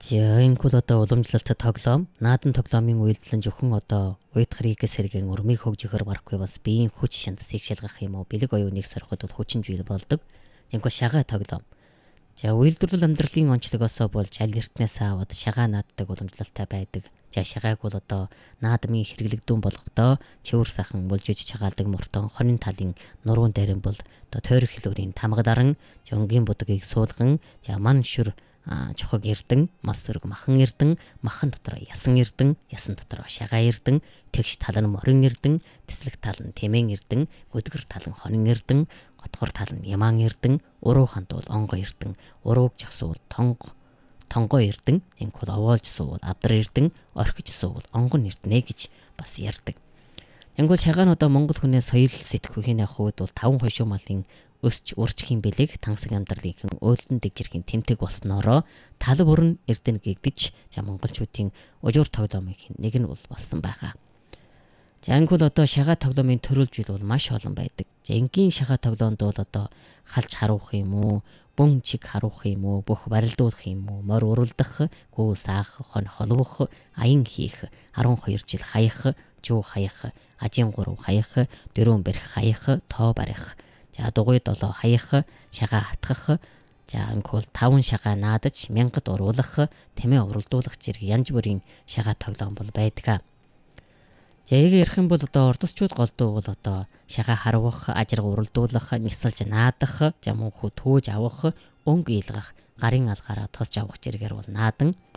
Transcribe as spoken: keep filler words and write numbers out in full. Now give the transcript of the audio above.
За энэ бол одоо уламжлалт тоглоом. Наадан тоглоомын үйлдэл нь зөвхөн одоо уйдгарыг сэргэн урмыг хөгжихөр барахгүй бас биеийн хүч шандсыг шалгах юм уу? Бэлэг оюуныг сороход бол хүчин зүйл болдог. Зинхүү шагаа тоглоом. За үйлдвэрлэл амьдралын онцлогоос болж аль эртнээс аваад шагаа нааддаг уламжлалтай байдаг. За шагааг бол одоо наадмын хэрэглэгдүүн болгохдоо чивэр сахан булжиж чагаалдаг мортон хонин талын нуруунд дайран бол одоо тойрог хэлүүрийн тамгадаран жонгийн будгийг суулган за ман шүр чухаг эрдэн, мас сүрэг махан эрдэн, махан дотор ясан эрдэн, ясан дотор шагаа эрдэн, тэгш тал нь морин эрдэн, тэслэг тал нь тэмэн эрдэн, өдгөр тал нь хонин эрдэн, готгор тал нь ямаан эрдэн, уруу ханд бол онго эрдэн, урууг жагсуул тонго тонго эрдэн, энэхүү овоолж суул авдар эрдэн, орхиж суул онгон эрдэнэ гэж бас ярьдаг. Янгол шагаа нь одоо монгол хүнээ соёл сэтгүүхийн явахуд бол таван хошуу малын өсч урчхийн бэлэг тансаг амьдралын өөлтөн дэгжирхийн тэмдэг болсноороо тал бүрэн эрдэнэ гэгдэж за монголчуудын ужуур тоглоомын нэг нь бол болсон байгаа. За ангул одоо шагаа тоглоомын төрөлжил бол маш олон байдаг. За энгийн шагаа тоглоонд бол одоо халж харуулах юм уу, бөн чиг харуулах юм уу, бүх барилдуулах юм уу, морь уралдах, гүү саах, хон холбох, аян хийх, арван хоёр жил хаях, жуу хаях, ажийн гурав хаях, дөрвөн бэрх хаях, тоо барих. За дугуй долоо хаях, шагаа хатгах, за анхуул таван шагаа наадаж мянгад оруулах, тэмээ уралдуулах зэрэг янз бүрийн шагаа тоглоом бол байдаг. За яг ярих юм бол одоо ордосчууд голдуу бол одоо шагаа харвах, ажирга уралдуулах, нисэлж наадах, за мөнхөө төөж авах, өнг ийлгах, гарын алгаараа тосч авах зэрэгээр бол наадан